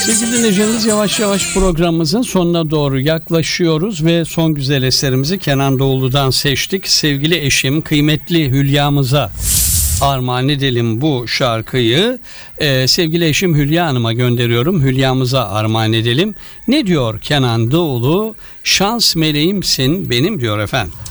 Sevgili dinleyicilerimiz, yavaş yavaş programımızın sonuna doğru yaklaşıyoruz ve son güzel eserimizi Kenan Doğulu'dan seçtik. Sevgili eşim, kıymetli Hülya'mıza armağan edelim bu şarkıyı. Sevgili eşim Hülya Hanım'a gönderiyorum. Hülya'mıza armağan edelim. Ne diyor Kenan Doğulu? Şans meleğimsin benim diyor efendim.